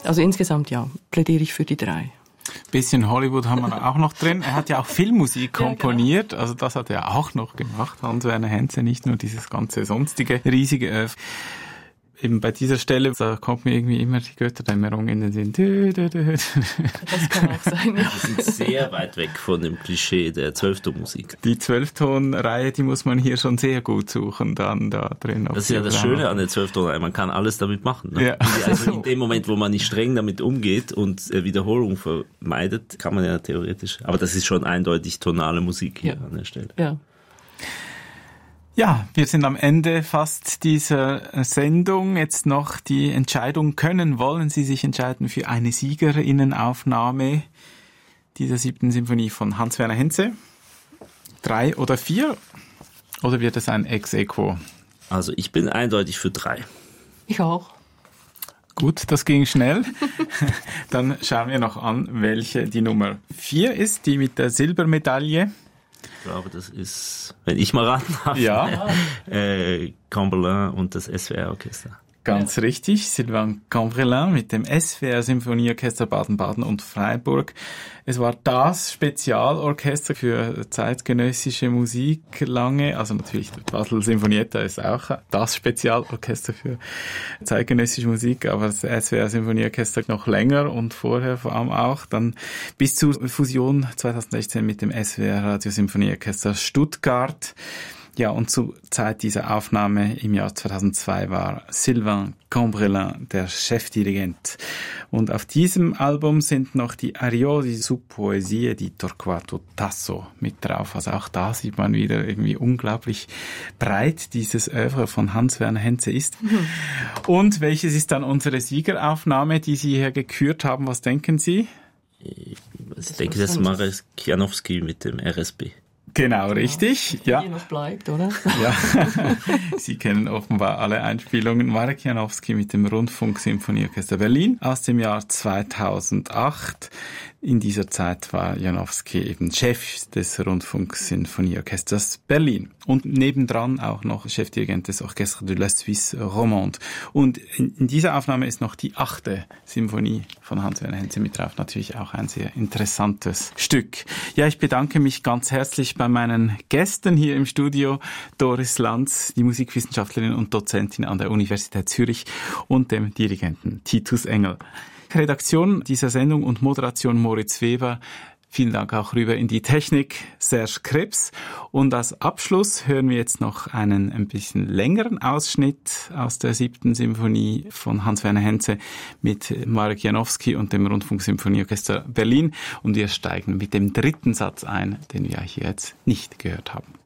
Also insgesamt ja, plädiere ich für die 3. Bisschen Hollywood haben wir auch noch drin. Er hat ja auch Filmmusik komponiert, also das hat er auch noch gemacht, Hans-Werner Henze, nicht nur dieses ganze sonstige riesige Öff. Eben bei dieser Stelle, da kommt mir irgendwie immer die Götterdämmerung in den Sinn. Das kann auch sein. Ja. Wir sind sehr weit weg von dem Klischee der Zwölftonmusik. Die 12-Ton-Reihe, die muss man hier schon sehr gut suchen, dann da drin. Das ist ja das Schöne an der 12-Ton-Reihe, man kann alles damit machen. Ne? Ja. Also in dem Moment, wo man nicht streng damit umgeht und Wiederholung vermeidet, kann man ja theoretisch, aber das ist schon eindeutig tonale Musik hier an der Stelle. Ja. Ja, wir sind am Ende fast dieser Sendung. Jetzt noch die Entscheidung wollen Sie sich entscheiden für eine Siegerinnenaufnahme dieser 7. Symphonie von Hans-Werner Henze? 3 oder 4? Oder wird es ein Ex-Aequo? Also ich bin eindeutig für 3. Ich auch. Gut, das ging schnell. Dann schauen wir noch an, welche die Nummer 4 ist, die mit der Silbermedaille. Ich glaube, das ist, wenn ich mal raten darf, ja. Camberlin und das SWR-Orchester. Ganz richtig, Sylvain Cambrelin mit dem SWR-Symphonieorchester Baden-Baden und Freiburg. Es war das Spezialorchester für zeitgenössische Musik lange, also natürlich die Basel Sinfonietta ist auch das Spezialorchester für zeitgenössische Musik, aber das SWR-Symphonieorchester noch länger und vorher vor allem auch, dann bis zur Fusion 2016 mit dem SWR-Radiosymphonieorchester Stuttgart. Ja, und zur Zeit dieser Aufnahme im Jahr 2002 war Sylvain Cambrelin der Chefdirigent. Und auf diesem Album sind noch die Ariosi su Poesie di Torquato Tasso mit drauf. Also auch da sieht man wieder irgendwie unglaublich breit dieses Oeuvre von Hans-Werner Henze ist. Und welches ist dann unsere Siegeraufnahme, die Sie hier gekürt haben? Was denken Sie? Ich denke, das ist Marek Janowski mit dem RSB. Genau, richtig. Ja. Die noch bleibt, oder? Ja. Sie kennen offenbar alle Einspielungen. Marek Janowski mit dem Rundfunksymphonieorchester Berlin aus dem Jahr 2008. In dieser Zeit war Janowski eben Chef des Rundfunksinfonieorchesters Berlin und nebendran auch noch Chefdirigent des Orchestre de la Suisse Romande. Und in dieser Aufnahme ist noch die 8. Symphonie von Hans-Werner Henze mit drauf. Natürlich auch ein sehr interessantes Stück. Ja, ich bedanke mich ganz herzlich bei meinen Gästen hier im Studio. Doris Lanz, die Musikwissenschaftlerin und Dozentin an der Universität Zürich, und dem Dirigenten Titus Engel. Redaktion dieser Sendung und Moderation Moritz Weber. Vielen Dank auch rüber in die Technik, Serge Krebs. Und als Abschluss hören wir jetzt noch einen ein bisschen längeren Ausschnitt aus der 7. Symphonie von Hans-Werner Henze mit Marek Janowski und dem Rundfunksymphonieorchester Berlin. Und wir steigen mit dem 3. Satz ein, den wir hier jetzt nicht gehört haben.